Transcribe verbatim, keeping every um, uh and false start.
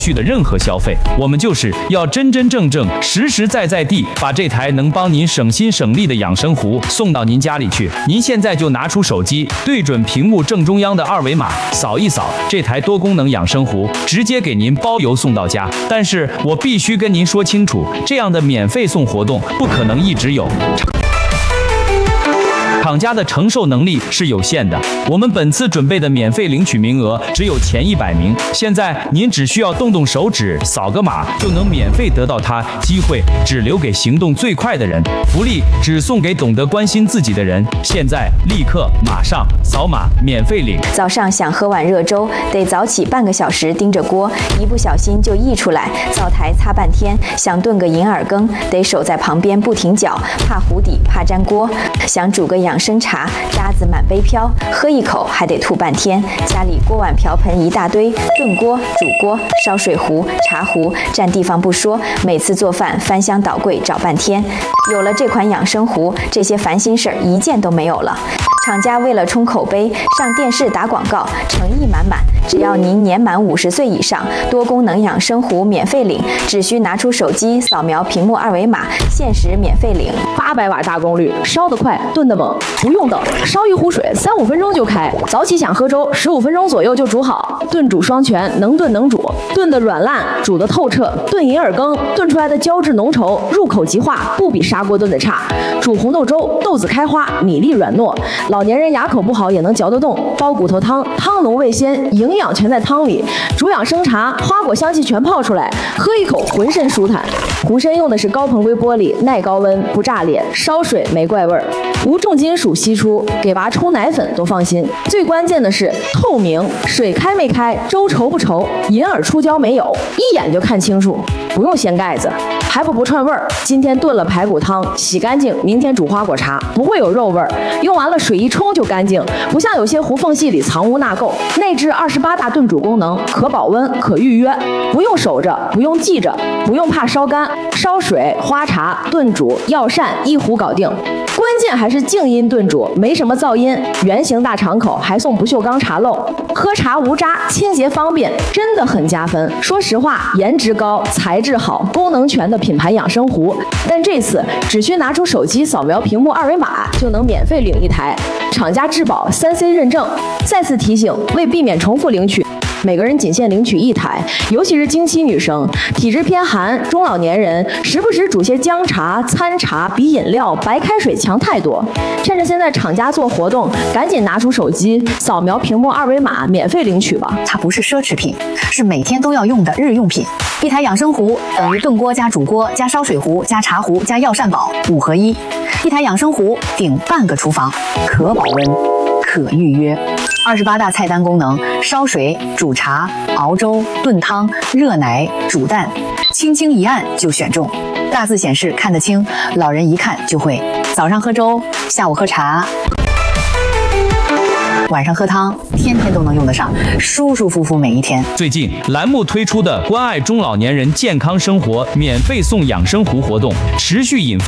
去的任何消费，我们就是要真真正正、实实在在地把这台能帮您省心省力的养生壶送到您家里去。您现在就拿出手机，对准屏幕正中央的二维码，扫一扫，这台多功能养生壶直接给您包邮送到家。但是我必须跟您说清楚，这样的免费送活动不可能一直有。厂家的承受能力是有限的，我们本次准备的免费领取名额只有前一百名，现在您只需要动动手指，扫个码就能免费得到它，机会只留给行动最快的人，福利只送给懂得关心自己的人。现在立刻马上扫码免费领。 早上想喝碗热粥，得早起半个小时盯着锅，一不小心就溢出来，灶台擦半天；想炖个银耳羹，得守在旁边不停搅，怕糊底，怕粘锅；想煮个养生茶，渣子满杯飘，喝一口还得吐半天。家里锅碗瓢盆一大堆，炖锅、煮锅、烧水壶、茶壶，占地方不说，每次做饭翻箱倒柜找半天。有了这款养生壶，这些烦心事儿一件都没有了。厂家为了冲口碑，上电视打广告，诚意满满。只要您年满五十岁以上，多功能养生壶免费领，只需拿出手机扫描屏幕二维码，限时免费领。 八百瓦大功率，烧得快，炖得猛，不用等，烧一壶水三五分钟就开。早起想喝粥，十五分钟左右就煮好。炖煮双全，能炖能煮，炖得软烂，煮得透彻。炖银耳羹，炖出来的胶质浓稠，入口即化，不比砂锅炖的差。煮红豆粥，豆子开花，米粒软糯。老年人牙口不好也能嚼得动。煲骨头汤，汤浓味鲜，营养全在汤里。煮养生茶，花果香气全泡出来，喝一口浑身舒坦。壶身用的是高硼硅玻璃，耐高温，不炸裂，烧水没怪味儿，无重金属析出，给娃冲奶粉都放心。最关键的是透明，水开没开，粥稠不稠，银耳出胶没有，一眼就看清楚，不用掀盖子，还不不串味儿。今天炖了排骨汤，洗干净，明天煮花果茶，不会有肉味儿，用完了水一冲就干净，不像有些壶缝隙里藏污纳垢。内置二十八大炖煮功能，可保温，可预约，不用守着，不用记着，不用怕烧干，烧水、花茶、炖煮、药膳一壶搞定。关键还是静音炖煮，没什么噪音，圆形大敞口，还送不锈钢茶漏，喝茶无渣，清洁方便，真的很加分。说实话，颜值高，材质好，功能全的品牌养生壶，但这次只需拿出手机扫描屏幕二维码就能免费领一台，厂家质保三 C 认证。再次提醒，为避免重复领取，每个人仅限领取一台，尤其是经期女生、体质偏寒、中老年人，时不时煮些姜茶、参茶比饮料、白开水强太多。趁着现在厂家做活动，赶紧拿出手机扫描屏幕二维码，免费领取吧。 它不是奢侈品，是每天都要用的日用品。一台养生壶等于炖锅加煮锅加烧水壶加茶壶加药膳宝五合一。一台养生壶顶半个厨房，可保温，可预约。二十八大菜单功能：烧水、煮茶、熬粥、炖汤、热奶、煮蛋，轻轻一按就选中。大字显示看得清，老人一看就会。早上喝粥，下午喝茶，晚上喝汤，天天都能用得上，舒舒服服每一天。 最近栏目推出的关爱中老年人健康生活免费送养生壶活动，持续引发